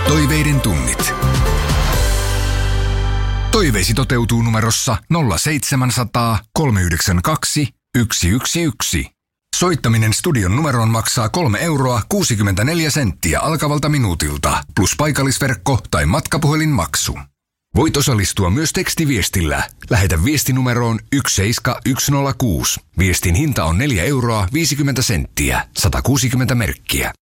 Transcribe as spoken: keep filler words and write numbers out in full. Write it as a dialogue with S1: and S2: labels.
S1: Toiveiden tunnit. Toiveisi toteutuu numerossa nolla seitsemänsataa kolmeyhdeksänkymmentäkaksi yksi yksi yksi. Soittaminen studion numeroon maksaa kolme euroa kuusikymmentäneljä senttiä alkavalta minuutilta, plus paikallisverkko tai matkapuhelinmaksu. Voit osallistua myös tekstiviestillä. Lähetä viestinumeroon yksi seitsemän yksi nolla kuusi. Viestin hinta on neljä euroa viisikymmentä senttiä, sata kuusikymmentä merkkiä.